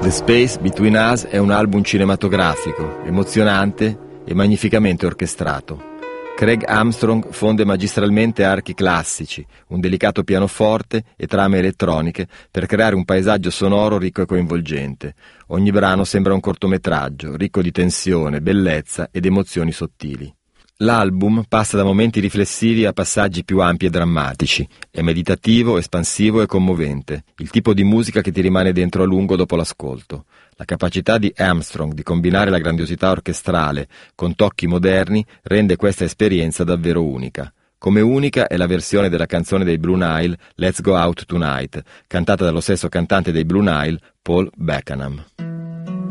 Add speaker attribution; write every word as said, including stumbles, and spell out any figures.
Speaker 1: The Space Between Us è un album cinematografico, emozionante e magnificamente orchestrato. Craig Armstrong fonde magistralmente archi classici, un delicato pianoforte e trame elettroniche per creare un paesaggio sonoro ricco e coinvolgente. Ogni brano sembra un cortometraggio, ricco di tensione, bellezza ed emozioni sottili. L'album passa da momenti riflessivi a passaggi più ampi e drammatici. È meditativo, espansivo e commovente, il tipo di musica che ti rimane dentro a lungo dopo l'ascolto. La capacità di Armstrong di combinare la grandiosità orchestrale con tocchi moderni rende questa esperienza davvero unica. Come unica è la versione della canzone dei Blue Nile, Let's Go Out Tonight, cantata dallo stesso cantante dei Blue Nile, Paul Buchanan.